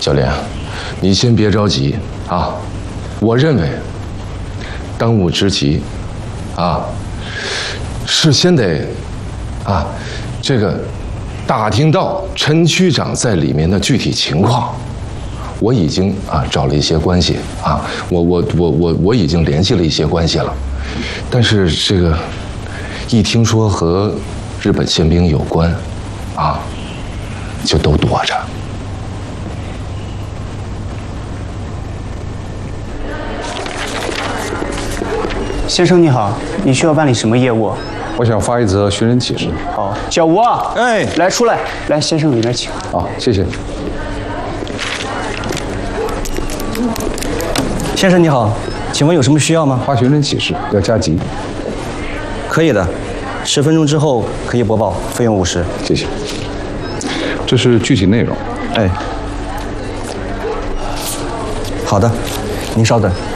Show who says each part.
Speaker 1: 教练，你先别着急啊。我认为，当务之急，是先得这个打听到陈区长在里面的具体情况。我已经找了一些关系我已经联系了一些关系了，但是这个一听说和日本宪兵有关就都躲着。
Speaker 2: 先生你好，你需要办理什么业务？
Speaker 3: 我想发一则寻人启事。
Speaker 2: 好，小吴啊，
Speaker 3: 哎，
Speaker 2: 来出来，来，先生里面请。
Speaker 3: 好，谢谢。
Speaker 4: 先生你好，请问有什么需要吗？
Speaker 3: 发寻人启事要加急。
Speaker 4: 可以的，10分钟之后可以播报，费用50。
Speaker 3: 谢谢。这是具体内容。
Speaker 4: 哎，好的，您稍等。